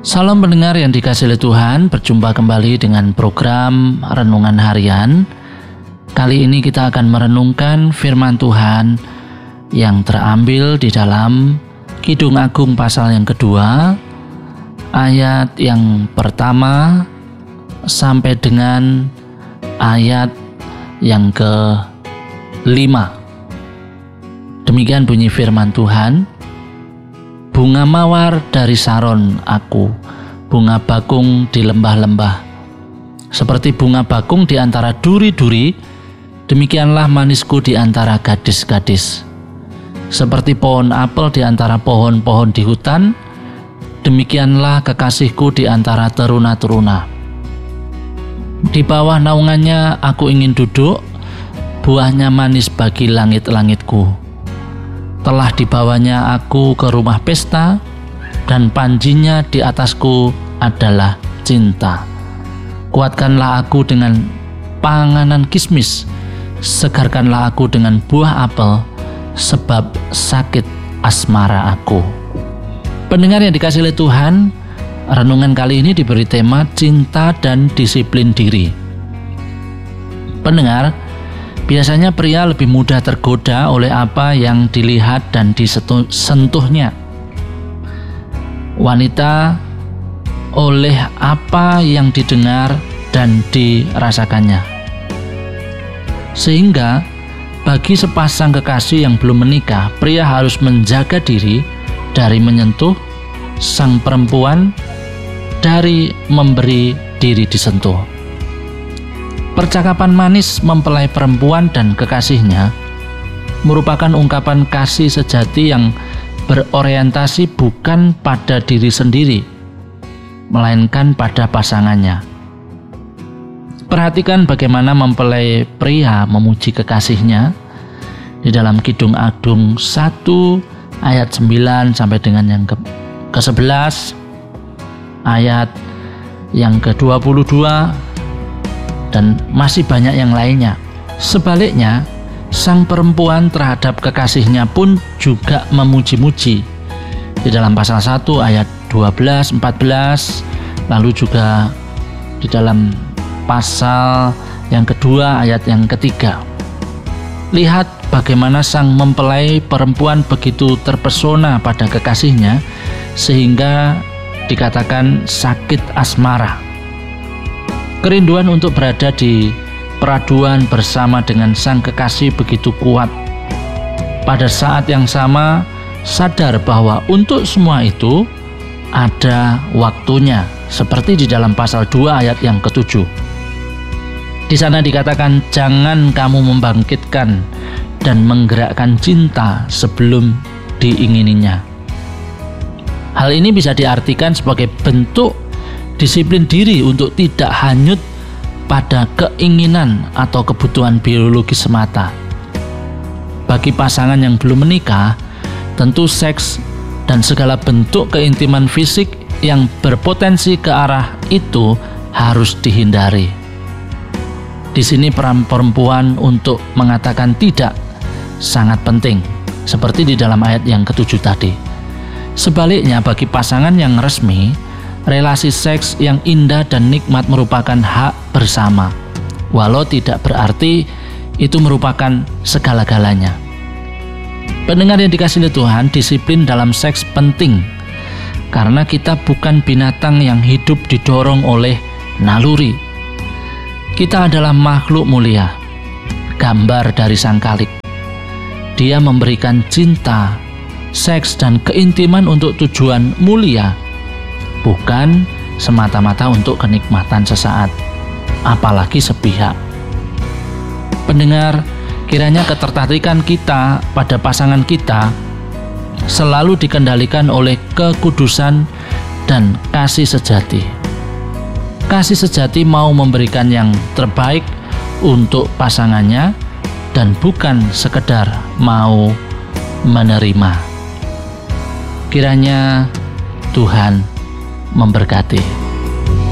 Salam pendengar yang dikasihi oleh Tuhan, berjumpa kembali dengan program Renungan Harian. Kali ini kita akan merenungkan firman Tuhan yang terambil di dalam Kidung Agung pasal yang kedua, ayat yang pertama sampai dengan ayat yang ke-5. Demikian bunyi firman Tuhan. Bunga mawar dari Saron aku, bunga bakung di lembah-lembah. Seperti bunga bakung di antara duri-duri, demikianlah manisku di antara gadis-gadis. Seperti pohon apel di antara pohon-pohon di hutan, demikianlah kekasihku di antara teruna-teruna. Di bawah naungannya aku ingin duduk, buahnya manis bagi langit-langitku. Telah dibawanya aku ke rumah pesta, dan panjinya di atasku adalah cinta. Kuatkanlah aku dengan panganan kismis, segarkanlah aku dengan buah apel, sebab sakit asmara aku. Pendengar yang dikasihi oleh Tuhan, renungan kali ini diberi tema cinta dan disiplin diri. Pendengar, biasanya pria lebih mudah tergoda oleh apa yang dilihat dan disentuhnya. Wanita oleh apa yang didengar dan dirasakannya. Sehingga bagi sepasang kekasih yang belum menikah, pria harus menjaga diri dari menyentuh, sang perempuan dari memberi diri disentuh. Percakapan manis mempelai perempuan dan kekasihnya merupakan ungkapan kasih sejati yang berorientasi bukan pada diri sendiri, melainkan pada pasangannya. Perhatikan bagaimana mempelai pria memuji kekasihnya di dalam Kidung Agung 1 ayat 9 sampai dengan yang ke-11, ayat yang ke-22, dan masih banyak yang lainnya. Sebaliknya, sang perempuan terhadap kekasihnya pun juga memuji-muji. Di dalam pasal 1 ayat 12, 14, lalu juga di dalam pasal yang kedua ayat yang ketiga. Lihat bagaimana sang mempelai perempuan begitu terpesona pada kekasihnya sehingga dikatakan sakit asmara. Kerinduan untuk berada di peraduan bersama dengan sang kekasih begitu kuat. Pada saat yang sama, sadar bahwa untuk semua itu ada waktunya, seperti di dalam pasal 2 ayat yang ke-7. Di sana dikatakan, jangan kamu membangkitkan dan menggerakkan cinta sebelum diingininya. Hal ini bisa diartikan sebagai bentuk disiplin diri untuk tidak hanyut pada keinginan atau kebutuhan biologis semata. Bagi pasangan yang belum menikah, tentu seks dan segala bentuk keintiman fisik yang berpotensi ke arah itu harus dihindari. Di sini peran perempuan untuk mengatakan tidak sangat penting, seperti di dalam ayat yang ke-7 tadi. Sebaliknya, bagi pasangan yang resmi, relasi seks yang indah dan nikmat merupakan hak bersama, walau tidak berarti itu merupakan segala-galanya. Pendengar yang dikasihi Tuhan, disiplin dalam seks penting, karena kita bukan binatang yang hidup didorong oleh naluri. Kita adalah makhluk mulia, gambar dari Sang Khalik. Dia memberikan cinta, seks, dan keintiman untuk tujuan mulia, bukan semata-mata untuk kenikmatan sesaat, apalagi sepihak. Pendengar, kiranya ketertarikan kita pada pasangan kita selalu dikendalikan oleh kekudusan dan kasih sejati. Kasih sejati mau memberikan yang terbaik untuk pasangannya dan bukan sekedar mau menerima. Kiranya Tuhan memberkati.